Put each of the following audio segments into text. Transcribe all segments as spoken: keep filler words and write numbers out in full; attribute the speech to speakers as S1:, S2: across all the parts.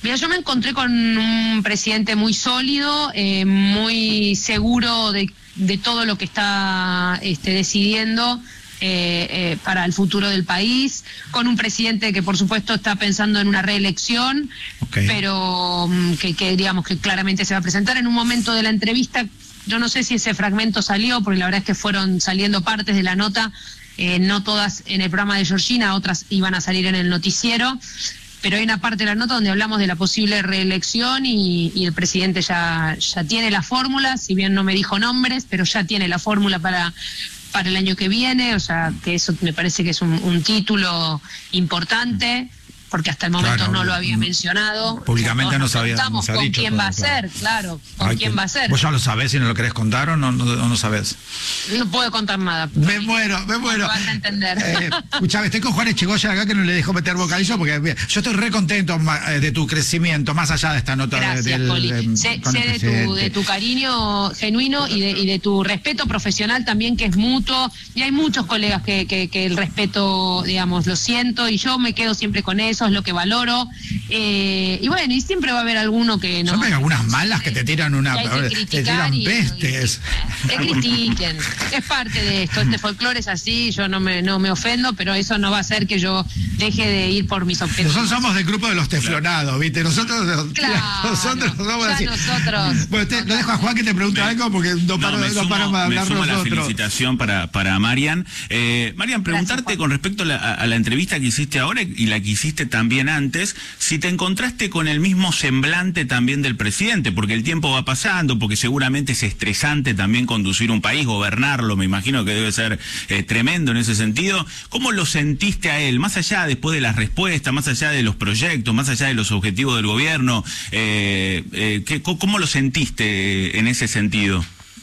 S1: Mira, yo me encontré con un presidente muy sólido, eh, muy seguro de, de todo lo que está este, decidiendo eh, eh, para el futuro del país, con un presidente que por supuesto está pensando en una reelección, okay. pero que, que digamos que claramente se va a presentar. En un momento de la entrevista, yo no sé si ese fragmento salió, porque la verdad es que fueron saliendo partes de la nota, eh, no todas en el programa de Georgina, otras iban a salir en el noticiero, pero hay una parte de la nota donde hablamos de la posible reelección y, y el presidente ya, ya tiene la fórmula, si bien no me dijo nombres, pero ya tiene la fórmula para, para el año que viene, o sea que eso me parece que es un, un título importante, porque hasta el momento claro, no lo había mencionado.
S2: Públicamente
S1: o sea,
S2: no se había
S1: con
S2: dicho.
S1: quién
S2: todo,
S1: va a
S2: claro.
S1: ser, claro, con
S2: Ay,
S1: quién
S2: que,
S1: va a ser.
S2: ¿Vos ya lo sabés si no lo querés contar o no, no, no, no sabés?
S1: No puedo contar nada.
S2: Me muero, me muero.
S1: No vas a entender.
S2: Eh, escuchame, estoy con Juan Echegoyen acá que no le dejó meter bocadillo porque mira, yo estoy re contento de tu crecimiento, más allá de esta nota.
S1: Gracias,
S2: de, del,
S1: Poli.
S2: de,
S1: sé sé de, tu, de tu cariño genuino y de, y de tu respeto profesional también, que es mutuo. Y hay muchos colegas que, que, que el respeto, digamos, lo siento y yo me quedo siempre con eso, es lo que valoro. Eh, y bueno, y siempre va a haber alguno que no.
S2: Siempre hay algunas malas que te tiran una,
S1: te
S2: tiran
S1: y,
S2: pestes.
S1: Te critiquen. Es parte de esto. Este folclore es así, yo no me, no me ofendo, pero eso no va a hacer que yo deje de ir por mis objetivos.
S2: Nosotros somos del grupo de los teflonados, ¿viste? Nosotros,
S1: claro,
S2: nosotros somos
S1: ya
S2: así.
S1: Nosotros.
S2: Bueno, te, lo dejo a Juan que te pregunte
S3: me,
S2: algo porque no paro,
S3: no, me
S2: no
S3: sumo,
S2: paro de hablar
S3: me sumo
S2: nosotros.
S3: la felicitación para, para Marian. Eh, Marian, preguntarte Gracias, con respecto a la, a la entrevista que hiciste ahora y la que hiciste también antes, si te encontraste con el mismo semblante también del presidente, porque el tiempo va pasando, porque seguramente es estresante también conducir un país, gobernarlo, me imagino que debe ser eh, tremendo en ese sentido. ¿Cómo lo sentiste a él, más allá después de las respuestas, más allá de los proyectos, más allá de los objetivos del gobierno? Eh, eh, ¿qué, ¿Cómo lo sentiste en ese sentido?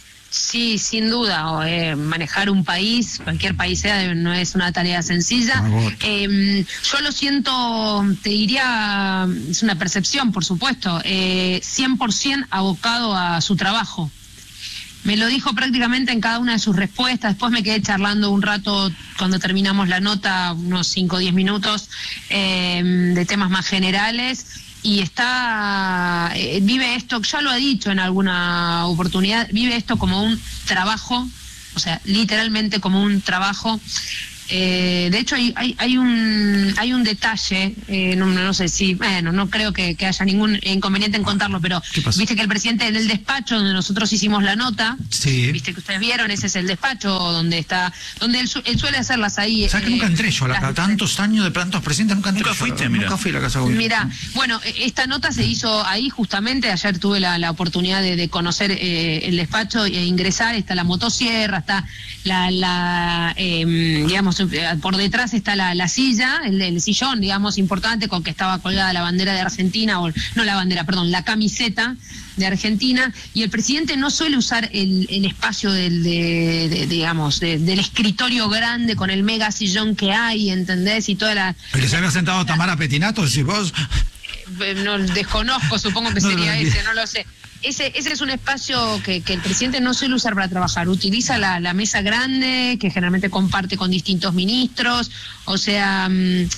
S1: Sí, sin duda, eh, manejar un país, cualquier país sea, no es una tarea sencilla. Eh, yo lo siento, te diría, es una percepción, por supuesto, eh, cien por ciento abocado a su trabajo. Me lo dijo prácticamente en cada una de sus respuestas. Después me quedé charlando un rato cuando terminamos la nota, unos cinco o diez minutos, eh, de temas más generales. Y está, eh, vive esto, ya lo ha dicho en alguna oportunidad, vive esto como un trabajo, o sea, literalmente como un trabajo. Eh, de hecho hay, hay, hay un hay un detalle, eh, no, no sé si, bueno, no creo que, que haya ningún inconveniente en contarlo, pero viste que el presidente en el despacho donde nosotros hicimos la nota,
S2: sí.
S1: Viste que ustedes vieron, ese es el despacho donde está, donde él, su, él suele hacerlas ahí.
S2: ¿Sabes eh, que nunca entré yo? A tantos años de tantos presidentes nunca entré.
S3: Nunca fuiste,
S2: yo,
S3: mira.
S2: Nunca fui a la Casa de Gobierno.
S1: Mira, bueno, esta nota se hizo ahí justamente, ayer tuve la, la oportunidad de, de conocer eh, el despacho e ingresar, está la motosierra, está la, la eh, digamos, por detrás está la, la silla, el, el sillón, digamos, importante, con que estaba colgada la bandera de Argentina, o no la bandera, perdón, la camiseta de Argentina, y el presidente no suele usar el, el espacio del, de, de, digamos, de, del escritorio grande con el mega sillón que hay, ¿entendés? Y toda la...
S2: ¿El que se había sentado Tamara Petinato, decís vos?
S1: Eh, no, desconozco, supongo que
S2: no,
S1: sería
S2: no, no,
S1: ese, no lo sé. Ese, ese es un espacio que, que el presidente no suele usar para trabajar, utiliza la, la mesa grande, que generalmente comparte con distintos ministros, o sea,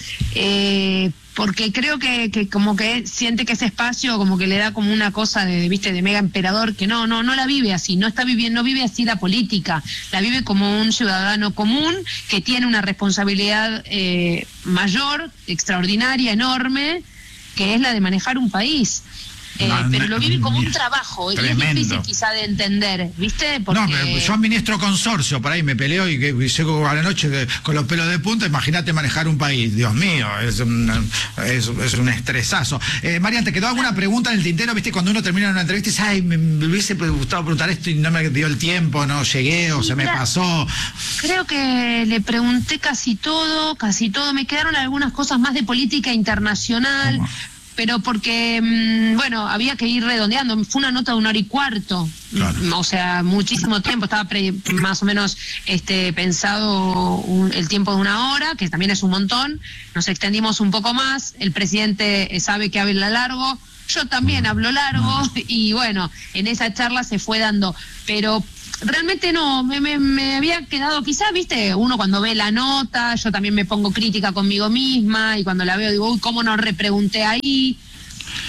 S1: eh, porque creo que, que como que siente que ese espacio como que le da como una cosa de, viste, de mega emperador, que no, no, no la vive así, no está viviendo, no vive así la política, la vive como un ciudadano común que tiene una responsabilidad eh, mayor, extraordinaria, enorme, que es la de manejar un país. Eh, no, pero lo vive como un trabajo tremendo. Y es difícil quizá de entender, ¿viste? Porque...
S2: No, pero yo administro consorcio, por ahí me peleo y, que, y llego a la noche con los pelos de punta. Imagínate manejar un país, Dios mío, es un, es, es un estresazo. Eh, Marian, ¿te quedó alguna pregunta en el tintero? ¿Viste? Cuando uno termina una entrevista y dice, ay, me, me hubiese gustado preguntar esto y no me dio el tiempo, no llegué o sí, se me pasó.
S1: Creo que le pregunté casi todo, casi todo. Me quedaron algunas cosas más de política internacional. ¿Cómo? Pero porque, bueno, había que ir redondeando. Fue una nota de una hora y cuarto, claro. O sea, muchísimo tiempo. Estaba pre, más o menos este, pensado un, el tiempo de una hora, que también es un montón. Nos extendimos un poco más. El presidente sabe que habla largo. Yo también hablo largo. Y bueno, en esa charla se fue dando. Pero... realmente no, me, me, me había quedado, quizás, viste, uno cuando ve la nota, yo también me pongo crítica conmigo misma, y cuando la veo digo, uy, ¿cómo no repregunté ahí?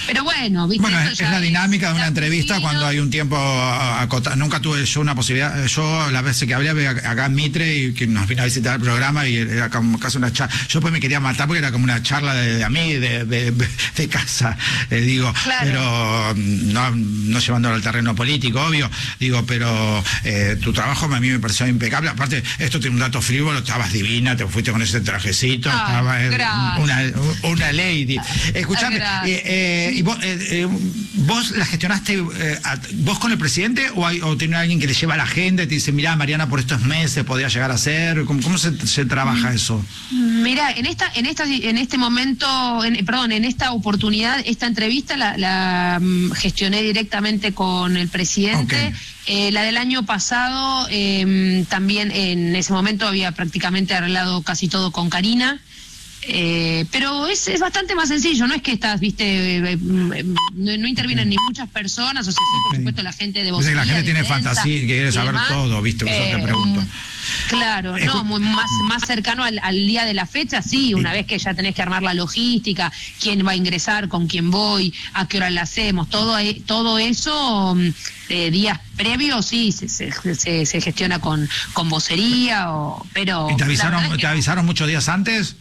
S1: Pero bueno, ¿viste?
S2: Bueno,
S1: Esto
S2: es,
S1: ya
S2: es la dinámica de una
S1: ya
S2: entrevista
S1: cumplido.
S2: cuando hay un tiempo acotado. Nunca tuve yo una posibilidad. Yo, las veces que hablé acá en Mitre y que nos vino a visitar el programa y era como casi una charla. Yo pues me quería matar porque era como una charla de, de a mí, de, de, de casa, eh, digo.
S1: Claro.
S2: Pero no, no llevándolo al terreno político, obvio. Digo, pero eh, tu trabajo a mí me pareció impecable. Aparte, esto tiene un dato frívolo, estabas divina, te fuiste con ese trajecito,
S1: Ay,
S2: estabas
S1: gracias.
S2: una, una lady. Escuchame,
S1: Gracias.
S2: eh, eh, y vos, eh, eh, ¿vos la gestionaste eh, a- vos con el presidente o, hay, o tiene alguien que le lleva la agenda y te dice, mirá, Mariana, por estos meses podría llegar a ser? ¿Cómo, cómo se, se trabaja eso?
S1: Mira, en esta, en esta, en este momento, en- perdón, en esta oportunidad, esta entrevista la, la, mm, gestioné directamente con el presidente.
S2: Ok.
S1: Eh, la del año pasado, eh, también en ese momento había prácticamente arreglado casi todo con Karina. Eh, pero es, es bastante más sencillo, no es que estás, viste, eh, eh, no, no intervienen ni muchas personas, o sea, sí, por
S2: Ok.
S1: supuesto, la gente de
S2: Dice que la
S1: vocería,
S2: gente tiene
S1: de prensa
S2: fantasía y que quiere
S1: y
S2: saber
S1: demás.
S2: todo, ¿viste? Por eso te pregunto.
S1: Claro,
S2: Escu-
S1: no, muy más, más cercano al, al día de la fecha, sí, una vez que ya tenés que armar la logística, quién va a ingresar, con quién voy, a qué hora la hacemos, todo, e- todo eso, mm, eh, días previos, sí, se, se, se- se gestiona con, con vocería, o, pero...
S2: ¿Y te
S1: la
S2: avisaron,
S1: verdad es
S2: te
S1: que-
S2: avisaron muchos días antes?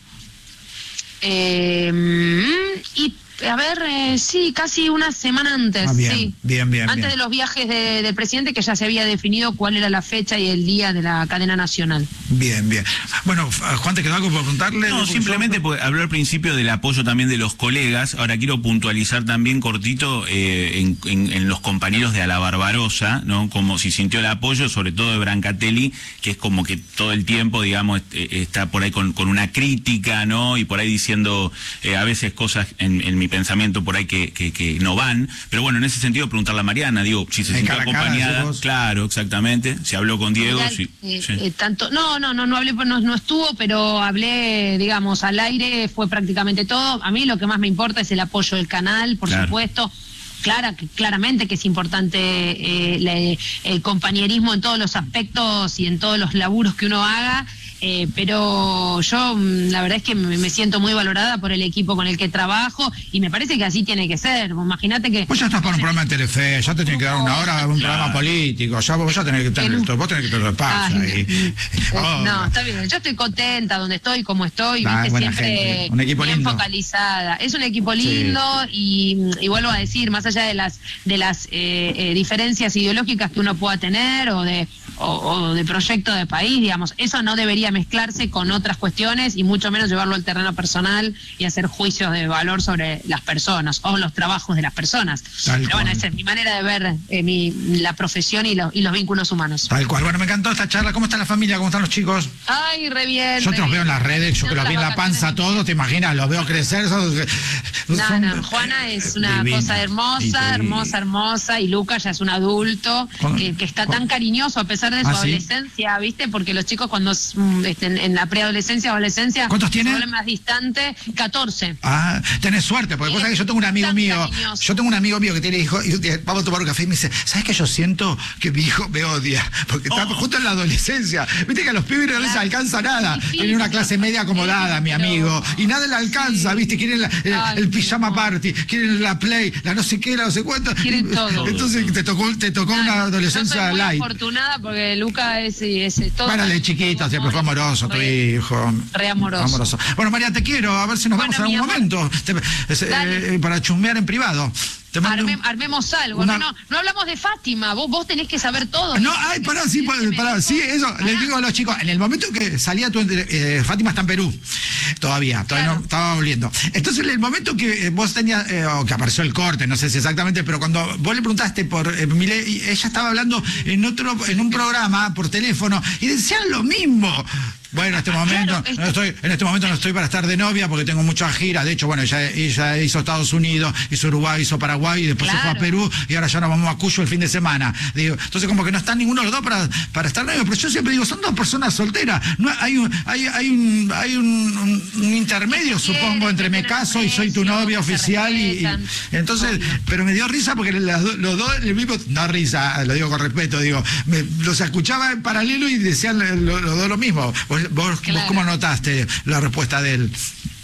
S1: Eh, mm, y a ver, eh, sí, casi una semana antes,
S2: Ah, bien,
S1: sí.
S2: bien, bien,
S1: Antes
S2: bien.
S1: de los viajes de- del presidente, que ya se había definido cuál era la fecha y el día de la cadena nacional.
S2: Bien, bien. Bueno, Juan, ¿te quedó algo por preguntarle?
S3: No, simplemente porque habló al principio del apoyo también de los colegas. Ahora quiero puntualizar también cortito eh, en, en- en los compañeros de A la Barbarosa, ¿no? Como si sintió el apoyo, sobre todo de Brancatelli, que es como que todo el tiempo, digamos, est- eh, está por ahí con, con una crítica, ¿no? Y por ahí diciendo eh, a veces cosas en, en mi pensamiento por ahí que, que, que no van. Pero bueno, en ese sentido preguntarle a Mariana, digo, si se
S2: En
S3: sintió
S2: cara a cara,
S3: acompañada.
S2: decís vos.
S3: Claro, exactamente. Si habló con Diego,
S1: Mirá,
S3: sí.
S1: eh,
S3: sí.
S1: eh, tanto, no, no, no, no hablé, no, no estuvo, pero hablé, digamos, al aire, fue prácticamente todo. A mí lo que más me importa es el apoyo del canal, por
S3: Claro.
S1: supuesto. Clara, que- claramente que es importante eh, la- el compañerismo en todos los aspectos y en todos los laburos que uno haga. Eh, pero yo mm, la verdad es que me, me siento muy valorada por el equipo con el que trabajo y me parece que así tiene que ser. Imagínate que...
S2: Vos ya estás para un programa de Telefe, ya te tiene que dar una hora un programa
S3: Claro.
S2: político, ya vos ya tenés que tener
S1: Que no.
S2: esto, vos tenés que tener espacio
S1: Ay,
S2: ahí.
S1: eh,
S2: Oh,
S1: no, está bien. Yo estoy contenta donde estoy, como estoy,
S2: Ah,
S1: viste,
S2: buena
S1: siempre
S2: gente, un equipo
S1: bien
S2: lindo.
S1: focalizada. Es un equipo lindo y, y vuelvo a decir, más allá de las de las eh, eh, diferencias ideológicas que uno pueda tener o de o, o de proyecto de país, digamos, eso no debería mezclarse con otras cuestiones y mucho menos llevarlo al terreno personal y hacer juicios de valor sobre las personas o los trabajos de las personas.
S2: Tal
S1: Pero bueno,
S2: cual.
S1: esa es mi manera de ver eh, mi, la profesión y, los y los vínculos humanos.
S2: Tal cual. Bueno, me encantó esta charla. ¿Cómo está la familia? ¿Cómo están los chicos?
S1: Ay, re bien.
S2: Yo
S1: re
S2: te los
S1: bien.
S2: veo en las redes, yo que los vi en la panza todos, ¿te imaginas? Los veo crecer. Son,
S1: No,
S2: son-
S1: no, Juana es una
S2: divina.
S1: cosa
S2: Y
S1: hermosa,
S2: divina.
S1: hermosa, hermosa, y Lucas ya es un adulto
S2: ¿Cuándo-
S1: que, que está
S2: cu-
S1: tan cariñoso a pesar de su
S2: ¿Ah, sí?
S1: adolescencia, ¿viste? Porque los chicos cuando mm, estén en la preadolescencia o adolescencia
S2: ¿Cuántos
S1: se
S2: tiene?
S1: vuelven más distantes, catorce.
S2: Ah, tenés suerte, porque
S1: Sí,
S2: vos sabés que yo tengo un amigo
S1: tan
S2: mío,
S1: cariñoso.
S2: yo tengo un amigo mío que tiene hijo, y un día vamos a tomar un café y me dice, ¿sabes que yo siento que mi hijo me odia? Porque está
S3: Oh.
S2: justo en la adolescencia. Viste que a los pibes no les
S1: Claro.
S2: alcanza nada.
S1: Difícil.
S2: Tienen una clase media acomodada, mi
S1: Pero-
S2: amigo, y nada le alcanza, ¿viste? Quieren la- el,
S1: Ay,
S2: el pijama
S1: no.
S2: party, quieren la play, la no sé qué, la no sé cuánto.
S1: Quieren
S2: Y-
S1: todo.
S2: Entonces te tocó, te tocó una
S1: Yo
S2: adolescencia
S1: soy muy
S2: light.
S1: afortunada porque Luca es, es, es todo.
S2: Bueno, de chiquito siempre fue amoroso, tu
S1: Re-
S2: hijo.
S1: re amoroso.
S2: Bueno, María, te quiero, a ver si nos
S1: Bueno,
S2: vemos en
S1: mi
S2: algún
S1: amor.
S2: momento. Te- es,
S1: Dale.
S2: eh, para chusmear en privado. Te mando
S1: Arme-
S2: un-
S1: armemos algo.
S2: una-
S1: No, no, no hablamos de Fátima. Vos, vos tenés que saber todo.
S2: No, ay, pará, sí, pará, pará, sí, eso, les digo a los chicos, en el momento que salía tu, eh, Fátima está en Perú, todavía, todavía
S1: Claro.
S2: no estaba volviendo. Entonces, en el momento que eh, vos tenías, eh, o que apareció el corte, no sé si exactamente, pero cuando vos le preguntaste por eh, Milei, ella estaba hablando en otro, en un programa por teléfono, y decían lo mismo. Bueno, en este momento,
S1: Claro, esto-
S2: no estoy, en este momento no estoy para estar de novia porque tengo muchas giras. De hecho, bueno, ella, ella hizo Estados Unidos, hizo Uruguay, hizo Paraguay, y después se fue a
S1: Claro.
S2: Perú y ahora ya nos vamos a Cuyo el fin de semana. Digo, entonces como que no están ninguno de los dos para, para estar novios, pero yo siempre digo, son dos personas solteras. No hay un, hay, hay un, hay un, un- un intermedio,
S1: Que se
S2: supongo,
S1: quieren,
S2: entre
S1: que
S2: me
S1: tienen
S2: caso y soy tu
S1: aprecio,
S2: novia
S1: que se
S2: oficial y, y-
S1: respetan.
S2: entonces,
S1: Obvio.
S2: pero me dio risa porque las do- los dos el mismo, no risa, lo digo con respeto, digo, me, los escuchaba en paralelo y decían lo- lo- los dos lo mismo. Vos, vos,
S1: Claro.
S2: vos cómo notaste la respuesta de él.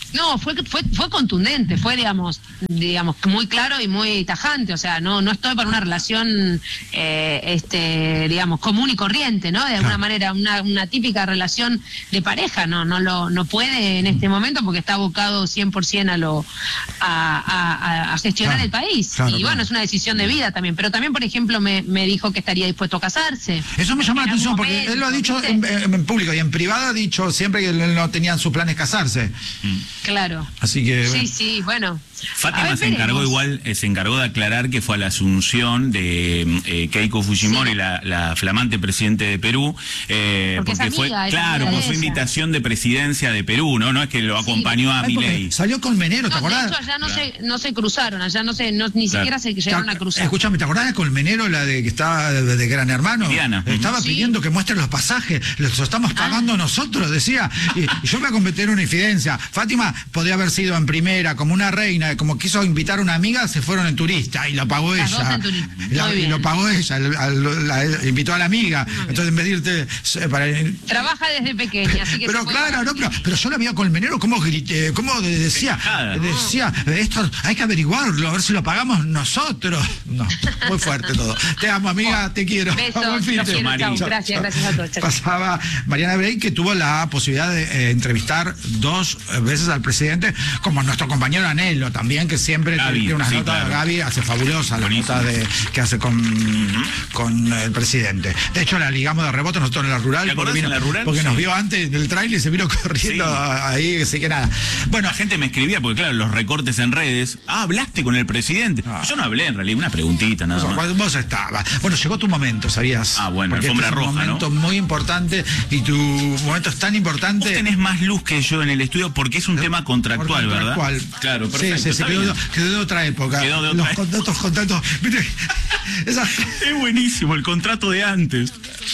S1: No, fue, fue fue contundente, fue, digamos, digamos muy claro y muy tajante. O sea, no no estoy para una relación, eh, este, digamos, común y corriente, ¿no? De alguna claro. manera, una, una típica relación de pareja, no no lo no puede en este momento porque está abocado cien por ciento a lo a, a, a gestionar claro. el país. Claro, y bueno, claro. es una decisión de vida también. Pero también, por ejemplo, me, me dijo que estaría dispuesto a casarse.
S2: Eso me llama la atención porque momento, él lo ha dicho en, en público y en privado ha dicho siempre que él no tenía en sus planes casarse.
S1: Mm. Claro.
S2: Así que
S1: sí,
S2: bueno.
S1: sí, bueno.
S3: Fátima
S1: ver,
S3: se encargó igual, eh, se encargó de aclarar que fue a la asunción de eh, Keiko Fujimori, sí. la, la flamante presidente de Perú, eh, porque, porque fue, amiga, claro, por su invitación de presidencia de Perú, ¿no? No es que lo acompañó sí. a Milei.
S2: Salió Colmenero, ¿te
S1: no,
S2: acordás?
S1: De hecho, allá no, claro. se, no se cruzaron, allá no se, no, ni claro. siquiera se llegaron a cruzar.
S2: Escúchame, ¿te acordás de Colmenero, la de que estaba de, de Gran Hermano?
S3: Diana.
S2: Estaba sí. pidiendo que muestren los pasajes, los estamos pagando ah. nosotros, decía. Y, y yo me cometí en una infidencia. Fátima podía haber sido en primera, como una reina, como quiso invitar a una amiga, se fueron en turista y lo pagó
S1: Las
S2: ella. La, y lo pagó ella, la, la, la, invitó a la amiga. Entonces, en vez de irte para...
S1: Trabaja desde pequeña, así que
S2: pero claro, no, pero, pero yo la vi a Colmenero, ¿cómo grité? ¿Cómo decía? Decía, esto hay que averiguarlo, a ver si lo pagamos nosotros. No, muy fuerte todo. Te amo, amiga, te quiero.
S1: Besos, los quiero, chao. Gracias, gracias a todos. Chao.
S2: Pasaba Mariana Brey, que tuvo la posibilidad de eh, entrevistar dos veces al presidente, como nuestro compañero Anhelo también, que siempre
S3: Gaby,
S2: tiene unas
S3: sí,
S2: notas.
S3: claro.
S2: Gaby hace fabulosa las notas de, que hace con, uh-huh. con el presidente. De hecho, la ligamos de rebote nosotros en la rural.
S3: Porque, vino,
S2: en la rural? porque
S3: sí.
S2: nos vio antes del trailer y se vino corriendo sí. ahí, así que nada.
S3: Bueno, la gente me escribía, porque claro, los recortes en redes. Ah, hablaste con el presidente. Ah. Yo no hablé en realidad, una preguntita nada
S2: no,
S3: más.
S2: Vos estabas. Bueno, llegó tu momento, ¿sabías?
S3: Ah, bueno,
S2: porque
S3: alfombra
S2: este es un
S3: roja,
S2: momento
S3: ¿no?
S2: muy importante y tu momento es tan importante.
S3: Vos tenés más luz que yo en el estudio porque es un tema contractual,
S2: contractual.
S3: ¿verdad? Claro, perfecto.
S2: Sí, sí, sí quedó, quedó de otra época.
S3: Quedó de otra
S2: Los contratos, contratos. ¿Viste? Esa...
S3: Es buenísimo, el contrato de antes.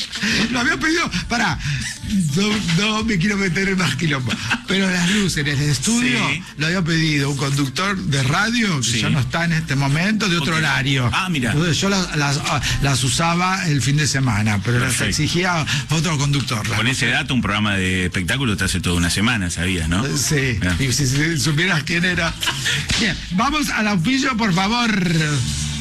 S2: Lo había pedido, pará, no, no me quiero meter en más quilombo, pero las luces en el estudio sí. lo había pedido un conductor de radio que sí. ya no está en este momento, de otro okay. horario.
S3: Ah, mira.
S2: Entonces yo las, las, las usaba el fin de semana, pero
S3: perfecto.
S2: las exigía otro conductor.
S3: Con ese dato, un programa de espectáculo te hace toda una semana, ¿sabías, no?
S2: Sí, yeah. y si, si supieras quién era. Bien, vamos al auspicio, por favor.